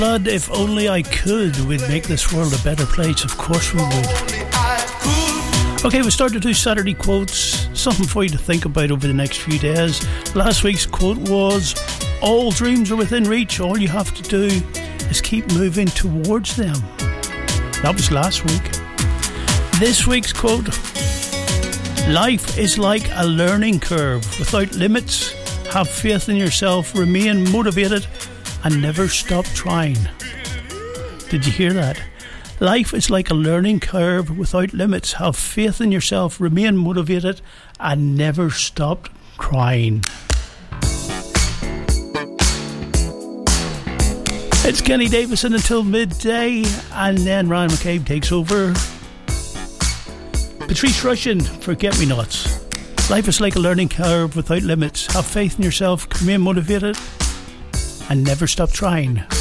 Blood, if only I could, we'd make this world a better place. Of course we would. Okay, we start to do Saturday quotes. Something for you to think about over the next few days. Last week's quote was, all dreams are within reach. All you have to do is keep moving towards them. That was last week. This week's quote, life is like a learning curve without limits. Have faith in yourself, remain motivated, and never stop trying. Did you hear that? Life is like a learning curve without limits. Have faith in yourself, remain motivated, and never stop trying. It's Kenny Davison until midday, and then Ryan McCabe takes over. Patrice Rushen, Forget-Me-Nots. Life is like a learning curve without limits. Have faith in yourself, remain motivated, and never stop trying.